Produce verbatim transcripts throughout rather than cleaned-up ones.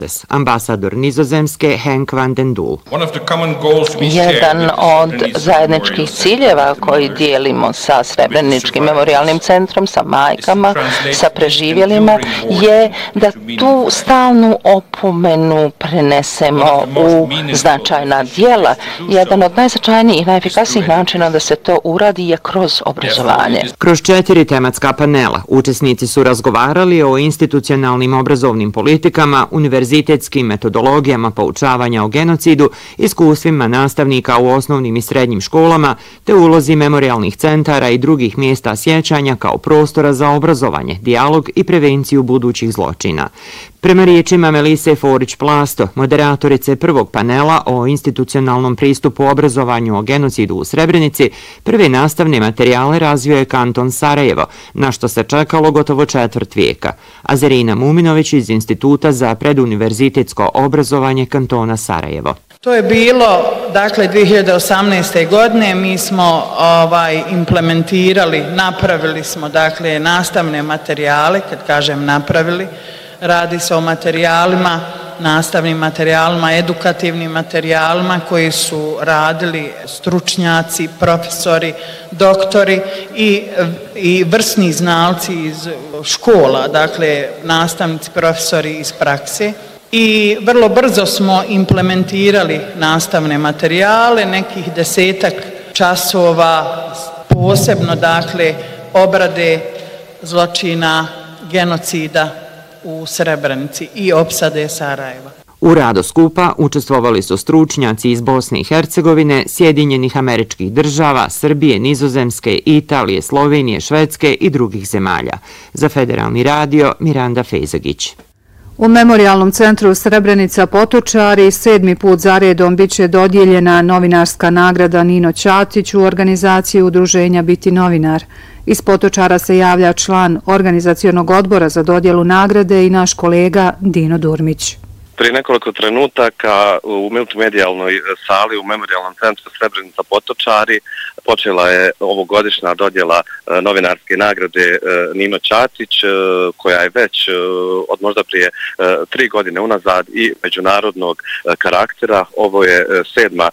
Ambasador Nizozemske Henk van den Doel. Jedan od zajedničkih ciljeva koji dijelimo sa Srebreničkim memorijalnim centrom, sa majkama, sa preživjelima, je da tu stalnu opomenu prenesemo u značajna djela. Jedan od najznačajnijih i najefikasnijih načina da se to uradi je kroz obrazovanje. Kroz četiri tematska panela učesnici su razgovarali o institucionalnim obrazovnim politikama, univerzitetskim metodologijama poučavanja o genocidu, iskustvima nastavnika u osnovnim i srednjim školama, te ulozi memorijalnih centara i drugih mjesta sjećanja kao prostora za obrazovanje, dijalog i prevenciju budućih zločina. Prema riječima Melise Forić-Plasto, moderatorice prvog panela o institucionalnom pristupu obrazovanju o genocidu u Srebrenici, prve nastavne materijale razvio je kanton Sarajevo, na što se čekalo gotovo četvrt vijeka. Azerina Muminović iz Instituta za preduniverzitetsko obrazovanje kantona Sarajevo. To je bilo, dakle, dvije hiljade osamnaeste. godine, mi smo ovaj, implementirali, napravili smo, dakle, nastavne materijale, kad kažem napravili, radi se o materijalima, nastavnim materijalima, edukativnim materijalima koji su radili stručnjaci, profesori, doktori i, i vrsni znalci iz škola, dakle nastavnici, profesori iz prakse. I vrlo brzo smo implementirali nastavne materijale, nekih desetak časova, posebno dakle obrade zločina, genocida u Srebrenici i opsade Sarajeva. U radu skupa učestvovali su stručnjaci iz Bosne i Hercegovine, Sjedinjenih Američkih Država, Srbije, Nizozemske, Italije, Slovenije, Švedske i drugih zemalja. Za Federalni radio Miranda Fejzagić. U Memorijalnom centru Srebrenica Potočari sedmi put zaredom biće dodijeljena novinarska nagrada Nino Ćatić u organizaciji udruženja Biti novinar. Iz Potočara se javlja član organizacionog odbora za dodjelu nagrade i naš kolega Dino Durmić. Prije nekoliko trenutaka u multimedijalnoj sali u Memorijalnom centru Srebrenica Potočari počela je ovogodišnja dodjela novinarske nagrade Nino Ćatić, koja je već od možda prije tri godine unazad i međunarodnog karaktera. Ovo je sedma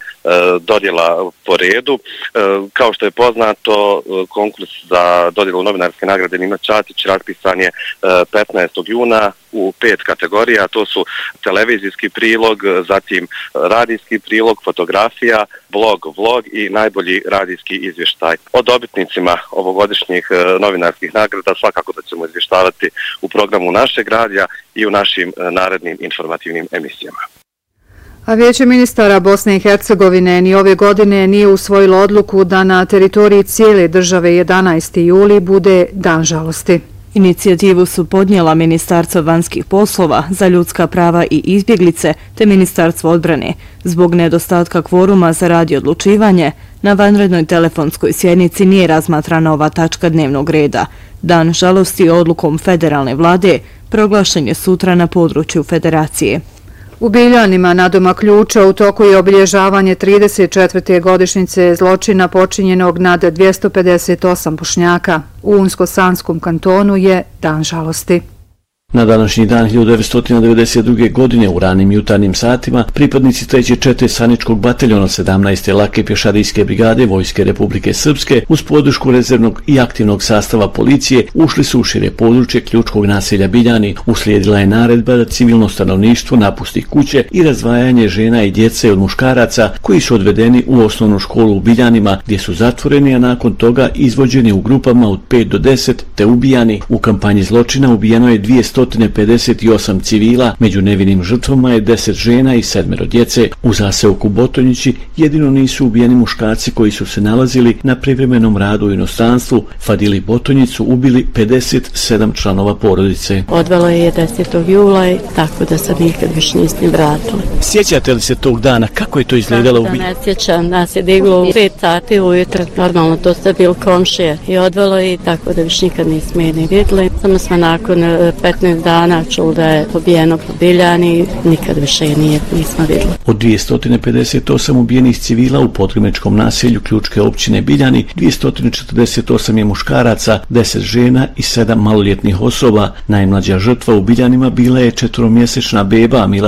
dodjela po redu. Kao što je poznato, konkurs za dodjelu novinarske nagrade Nino Ćatić raspisan je petnaestog juna u pet kategorija. To su televizijski prilog, zatim radijski prilog, fotografija, blog, vlog i najbolji radijski izvještaj. O dobitnicima ovogodišnjih novinarskih nagrada svakako da ćemo izvještavati u programu našeg radija i u našim narednim informativnim emisijama. A Vijeće ministara Bosne i Hercegovine ni ove godine nije usvojilo odluku da na teritoriji cijele države jedanaesti juli bude Dan žalosti. Inicijativu su podnijela Ministarstvo vanjskih poslova za ljudska prava i izbjeglice te Ministarstvo odbrane. Zbog nedostatka kvoruma za radi odlučivanje, na vanrednoj telefonskoj sjednici nije razmatrana ova tačka dnevnog reda. Dan žalosti odlukom federalne vlade proglašen je sutra na području federacije. U Biljanima na Doma Ključa u toku je obilježavanje trideset četvrte godišnjice zločina počinjenog nad dvjesto pedeset osam Bošnjaka. U Unsko-Sanskom kantonu je Dan žalosti. Na današnji dan hiljadu devetsto devedeset druge. godine u ranim jutarnjim satima pripadnici treće čete Saničkog bataljona sedamnaeste lake pješadijske brigade Vojske Republike Srpske uz podršku rezervnog i aktivnog sastava policije ušli su u šire područje ključkog naselja Biljani. Uslijedila je naredba da civilno stanovništvo napusti kuće i razdvajanje žena i djece od muškaraca koji su odvedeni u osnovnu školu u Biljanima gdje su zatvoreni, a nakon toga izvođeni u grupama od pet do deset te ubijani. U kampanji zločina ubijeno je dvjesto pedeset osam civila, među nevinim žrtvama je deset žena i sedmero djece. U zaseoku Botonjići jedino nisu ubijeni muškarci koji su se nalazili na privremenom radu u inostranstvu. Fadili Botonjicu ubili pedeset sedam članova porodice. Odvelo je desetog jula, tako da sad nikad više nisam vratila. Sjećate li se tog dana? Kako je to izgledalo? Da, ne sjećam. Nas je diglo u pet sati ujutro. Normalno to ste bili komšije i odvelo je, tako da više nikad nismo jedni vidjeli. Samo smo nakon petnaest petnaest dana čuli da je pobijeno po Biljani, nikad više je nije, nismo vidjeli. Od dvjesto pedeset osam ubijenih civila u podgrimečkom naselju Ključke općine Biljani, dvjesto četrdeset osam je muškaraca, deset žena i sedam maloljetnih osoba. Najmlađa žrtva u Biljanima bila je četvoromjesečna beba Mila